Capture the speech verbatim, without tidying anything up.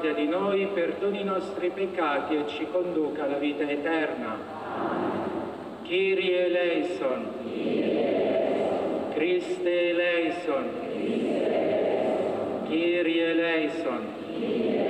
misericordia di noi, perdoni i nostri peccati e ci conduca alla vita eterna. Kyrie eleison. Christe eleison. Kyrie eleison.